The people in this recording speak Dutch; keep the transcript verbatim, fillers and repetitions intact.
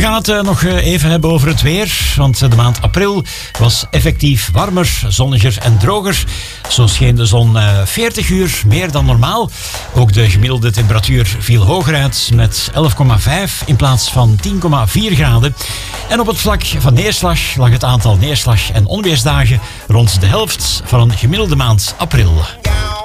gaan het uh, nog uh, even hebben over het weer, want uh, de maand april was effectief warmer, zonniger en droger. Zo scheen de zon uh, veertig uur, meer dan normaal. Ook de gemiddelde temperatuur viel hoger uit met elf komma vijf in plaats van tien komma vier graden. En op het vlak van neerslag lag het aantal neerslag- en onweersdagen rond de helft van een gemiddelde maand april.